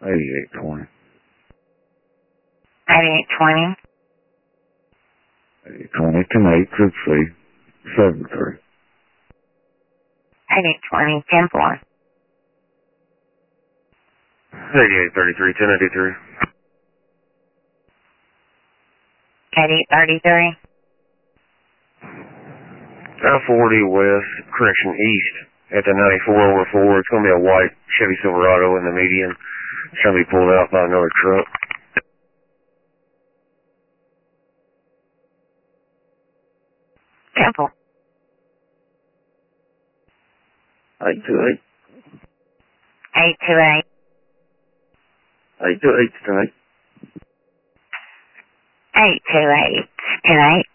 8820. 8820. 8820, 10-8, 6-3. 8820, 10-4. 8833, 1083. 8833. 40 west, correction, east at the 94 over 4. It's going to be a white Chevy Silverado in the median. It's going to be pulled out by another truck. Temple. 828. 828. 828 tonight. 828 tonight.